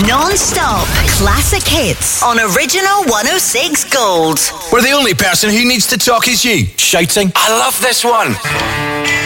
Non-stop classic hits on Original 106 Gold. Where the only person who needs to talk is you, shouting, "I love this one."